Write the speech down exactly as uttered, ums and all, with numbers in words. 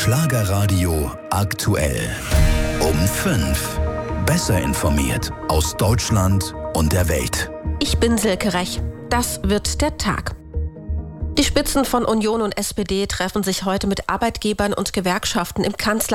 Schlagerradio aktuell. Um fünf. Besser informiert aus Deutschland und der Welt. Ich bin Silke Rech. Das wird der Tag. Die Spitzen von Union und S P D treffen sich heute mit Arbeitgebern und Gewerkschaften im Kanzleramt.